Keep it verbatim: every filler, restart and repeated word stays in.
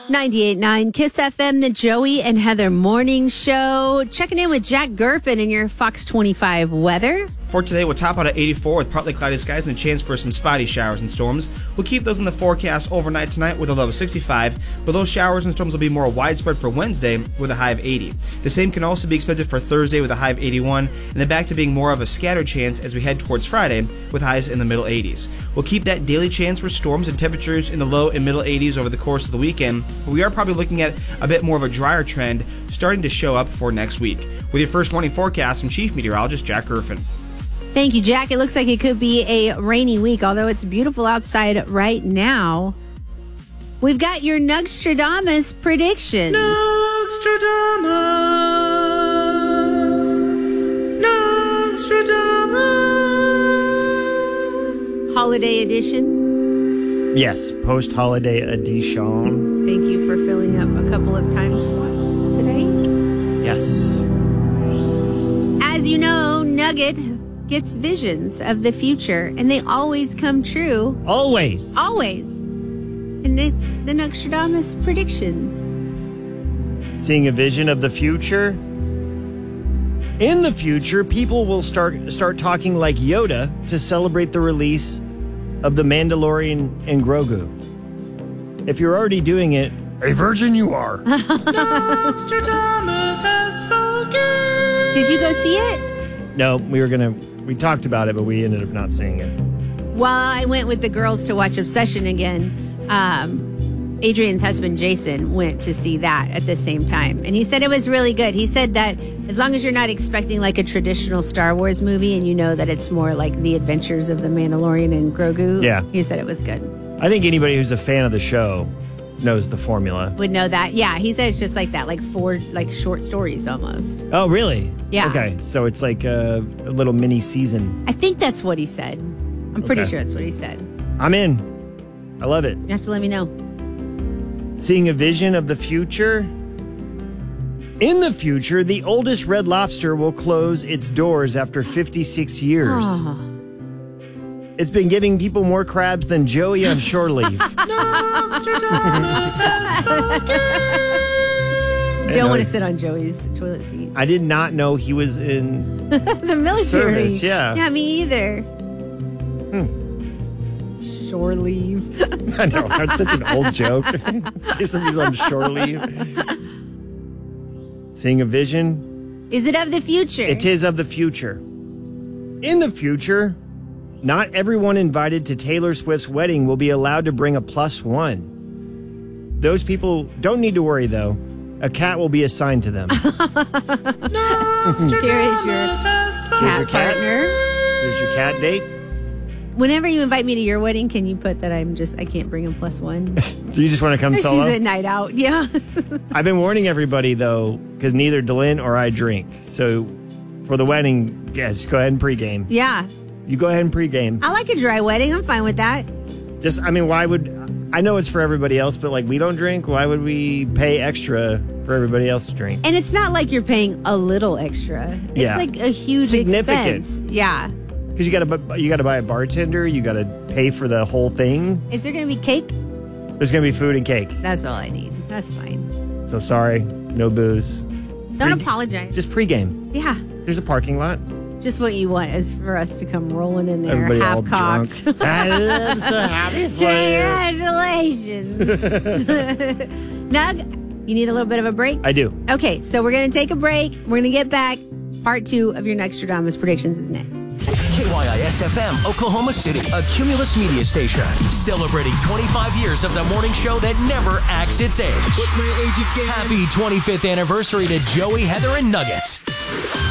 ninety-eight point nine Kiss F M, the Joey and Heather Morning Show. Checking in with Jack Gerfin in your Fox twenty-five weather. For today, we'll top out at eighty-four with partly cloudy skies and a chance for some spotty showers and storms. We'll keep those in the forecast overnight tonight with a low of sixty-five, but those showers and storms will be more widespread for Wednesday with a high of eighty. The same can also be expected for Thursday with a high of eighty-one, and then back to being more of a scattered chance as we head towards Friday with highs in the middle eighties. We'll keep that daily chance for storms and temperatures in the low and middle eighties over the course of the weekend, but we are probably looking at a bit more of a drier trend starting to show up for next week. With your first morning forecast from Chief Meteorologist Jack Gerfin. Thank you, Jack. It looks like it could be a rainy week, although it's beautiful outside right now. We've got your Nugstradamus predictions. Nugstradamus. Nugstradamus. Holiday edition. Yes, post-holiday edition. Thank you for filling up a couple of time slots today. Yes. As you know, Nugget gets visions of the future, and they always come true. Always. Always. And it's the Nugstradamus predictions. Seeing a vision of the future. In the future, people will start start talking like Yoda to celebrate the release of The Mandalorian and Grogu. If you're already doing it, a virgin you are. Nostradamus has spoken. Did you go see it? No, we were going to... We talked about it, but we ended up not seeing it. Well, I went with the girls to watch Obsession again. Um, Adrian's husband, Jason, went to see that at the same time. And he said it was really good. He said that as long as you're not expecting like a traditional Star Wars movie and you know that it's more like the adventures of the Mandalorian and Grogu, yeah. He said it was good. I think anybody who's a fan of the show knows the formula. Would know that. Yeah, he said it's just like that, like four like short stories almost. Oh, really? Yeah. Okay, so it's like a, a little mini season. I think that's what he said. I'm pretty Okay. sure that's what he said. I'm in. I love it. You have to let me know. Seeing a vision of the future. In the future, the oldest Red Lobster will close its doors after fifty-six years. Oh. It's been giving people more crabs than Joey on shore leave. Don't want to sit on Joey's toilet seat. I did not know he was in the military. service, yeah. Yeah, me either. Hmm. Shore leave. I know, that's such an old joke. Say somebody's on shore leave. Seeing a vision. Is it of the future? It is of the future. In the future, not everyone invited to Taylor Swift's wedding will be allowed to bring a plus one. Those people don't need to worry, though. A cat will be assigned to them. Here is your cat your cat. partner. Here's your cat date. Whenever you invite me to your wedding, can you put that I'm just, I can't bring a plus one? Do you just want to come She's solo? a night out, yeah. I've been warning everybody, though, because neither Delyn or I drink. So for the wedding, yeah, just go ahead and pregame. Yeah. You go ahead and pregame. I like a dry wedding. I'm fine with that. Just, I mean, why would... I know it's for everybody else, but, like, we don't drink. Why would we pay extra for everybody else to drink? And it's not like you're paying a little extra. It's Yeah. like a huge Significant. expense. Yeah. Because you got to you got to buy a bartender. You got to pay for the whole thing. Is there going to be cake? There's going to be food and cake. That's all I need. That's fine. So sorry, no booze. Don't Pre- apologize. Just pregame. Yeah. There's a parking lot. Just what you want is for us to come rolling in there, Everybody all half cocked. drunk. I'm so happy for you. Congratulations. Nug, you need a little bit of a break? I do. Okay, so we're going to take a break. We're going to get back. Part two of your Nugstradamus predictions is next. K Y I S F M, Oklahoma City, a Cumulus media station, celebrating twenty-five years of the morning show that never acts its age. What's my age again? Happy twenty-fifth anniversary to Joey, Heather, and Nugget.